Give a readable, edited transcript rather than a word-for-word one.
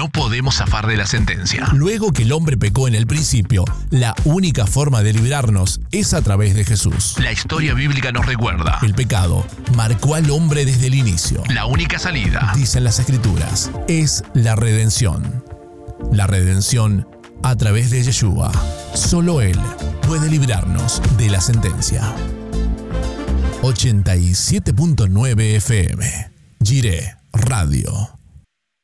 no podemos zafar de la sentencia. Luego que el hombre pecó en el principio, la única forma de librarnos es a través de Jesús. La historia bíblica nos recuerda. El pecado marcó al hombre desde el inicio. La única salida, dicen las Escrituras, es la redención. La redención a través de Yeshua. Solo Él puede librarnos de la sentencia. 87.9 FM. Jireh Radio.